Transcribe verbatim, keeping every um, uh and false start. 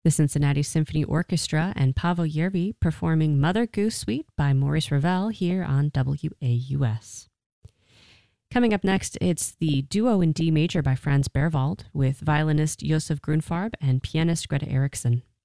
The Cincinnati Symphony Orchestra and Paavo Järvi performing Mother Goose Suite by Maurice Ravel here on W A U S. Coming up next, it's the Duo in D Major by Franz Berwald with violinist Josef Grunfarb and pianist Greta Eriksson.